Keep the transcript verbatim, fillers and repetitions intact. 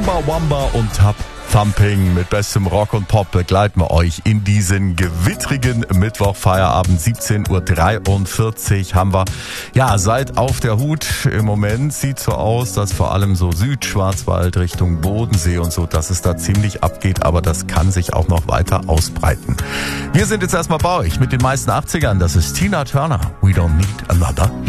Chumbawamba und Tap Thumping mit bestem Rock und Pop begleiten wir euch in diesen gewittrigen Mittwochfeierabend. siebzehn Uhr dreiundvierzig haben wir. Ja, seid auf der Hut. Im Moment sieht so aus, dass vor allem so Südschwarzwald Richtung Bodensee und so, dass es da ziemlich abgeht, aber das kann sich auch noch weiter ausbreiten. Wir sind jetzt erstmal bei euch mit den meisten achtzigern. Das ist Tina Turner. We don't need another